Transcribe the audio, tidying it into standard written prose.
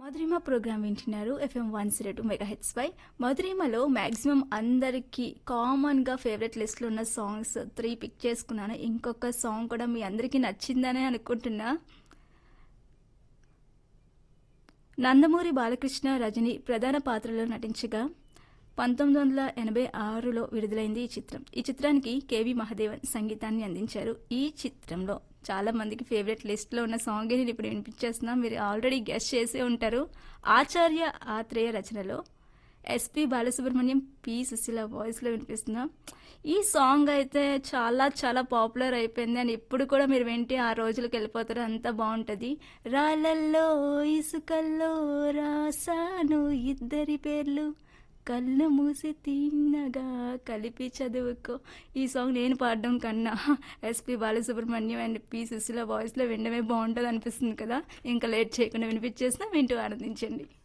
మధురిమ programme వింటున్నారు FM 102 mega heads పై. మధురిమలో maximum అందరికీ కామన్గా ఫేవరెట్ లిస్ట్లో ఉన్న సాంగ్స్ 3 పిక్ చేసుకున్నాను. ఇంకొక సాంగ్ కూడా మీ అందరికీ నచ్చిందనే అనుకుంటున్నా. నందమూరి బాలకృష్ణ, రజని ప్రధాన పాత్రలో నటించగా 1986లో విడుదలైంది ఈ చిత్రం. ఈ చిత్రానికి కేవి మహదేవన్ సంగీతాన్ని అందించారు. ఈ చిత్రంలో చాలా మందికి ఫేవరెట్ లిస్ట్లో ఉన్న సాంగే నేను ఇప్పుడు వినిపించేస్తున్నా. మీరు ఆల్రెడీ గెస్ట్ చేసే ఉంటారు. ఆచార్య ఆత్రేయ రచనలో ఎస్పి బాలసుబ్రహ్మణ్యం, పి సుశీల వాయిస్లో వినిపిస్తున్నా. ఈ సాంగ్ అయితే చాలా చాలా పాపులర్ అయిపోయింది అండ్ ఇప్పుడు కూడా మీరు వింటే ఆ రోజులకు వెళ్ళిపోతారు. అంత బాగుంటుంది. రాళ్ళల్లో ఇసుకల్లో రాసాను ఇద్దరి పేర్లు, కళ్ళు మూసి తిన్నగా కలిపి చదువుకో. ఈ సాంగ్ నేను పాడడం కన్నా SP Balasubrahmanyam and P Susheela వాయిస్లో వినడమే బాగుంటుంది అనిపిస్తుంది కదా. ఇంకా లేట్ చేయకుండా వినిపించేసిన వింటూ ఆనందించండి.